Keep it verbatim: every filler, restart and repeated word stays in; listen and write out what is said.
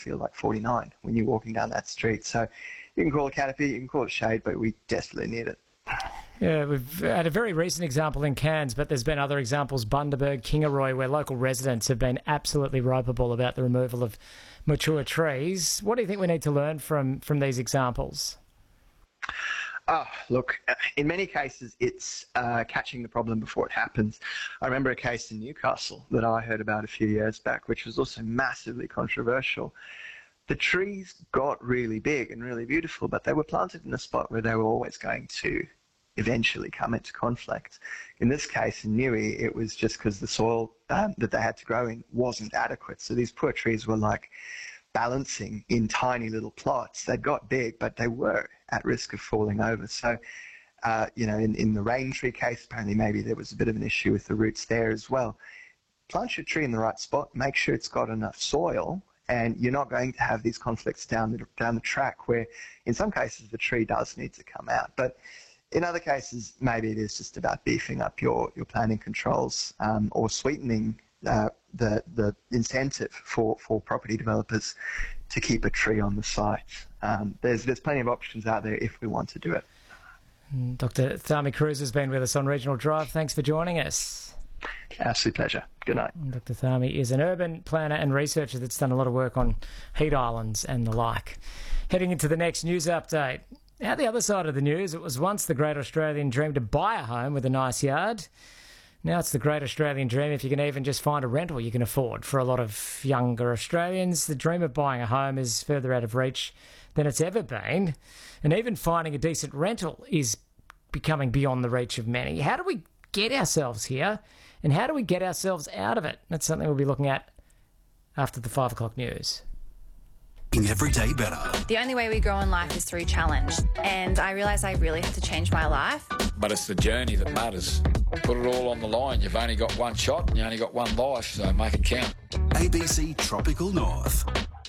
feel like forty-nine when you're walking down that street. So you can call it canopy, you can call it shade, but we desperately need it. Yeah, we've had a very recent example in Cairns, but there's been other examples, Bundaberg, Kingaroy, where local residents have been absolutely ropeable about the removal of mature trees. What do you think we need to learn from, from these examples? Oh, look, in many cases, it's uh, catching the problem before it happens. I remember a case in Newcastle that I heard about a few years back, which was also massively controversial. The trees got really big and really beautiful, but they were planted in a spot where they were always going to eventually come into conflict. In this case, in Newey, it was just because the soil um, that they had to grow in wasn't adequate. So these poor trees were like balancing in tiny little plots. They got big, but they were at risk of falling over. So, uh, you know, in, in the rain tree case, apparently maybe there was a bit of an issue with the roots there as well. Plant your tree in the right spot, make sure it's got enough soil, and you're not going to have these conflicts down the, down the track where, in some cases, the tree does need to come out. But in other cases, maybe it is just about beefing up your, your planning controls um, or sweetening uh, the the incentive for, for property developers to keep a tree on the site. Um, there's there's plenty of options out there if we want to do it. Doctor Thami Cruz has been with us on Regional Drive. Thanks for joining us. Absolute pleasure. Good night. Doctor Thami is an urban planner and researcher that's done a lot of work on heat islands and the like. Heading into the next news update. Now, the other side of the news, it was once the great Australian dream to buy a home with a nice yard. Now it's the great Australian dream if you can even just find a rental you can afford. For a lot of younger Australians, the dream of buying a home is further out of reach than it's ever been. And even finding a decent rental is becoming beyond the reach of many. How do we get ourselves here? And how do we get ourselves out of it? That's something we'll be looking at after the five o'clock news. Every day better. The only way we grow in life is through challenge, and I realised I really had to change my life. But it's the journey that matters. Put it all on the line. You've only got one shot and you only got one life, so make it count. A B C Tropical North.